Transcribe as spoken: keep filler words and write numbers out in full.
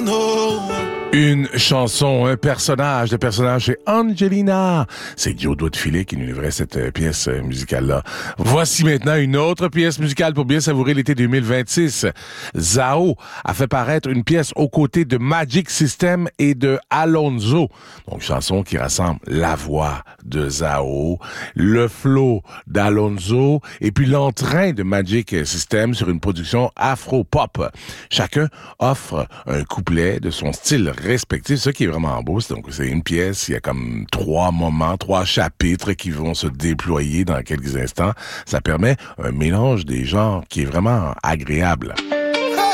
Une chanson, un personnage, le personnage c'est Angelina. C'est Joe Doigt de Filet qui nous livrait cette euh, pièce euh, musicale-là. Voici maintenant une autre pièce musicale pour bien savourer l'été deux mille vingt-six. Zao a fait paraître une pièce aux côtés de Magic System et de Alonzo. Donc, chanson qui rassemble la voix de Zao, le flow d'Alonzo et puis l'entrain de Magic System sur une production afro-pop. Chacun offre un couplet de son style respectif, ce qui est vraiment beau. Donc, c'est une pièce, il y a comme trois moments, trois chapitres qui vont se déployer dans quelques instants. Ça permet un mélange des genres qui est vraiment agréable.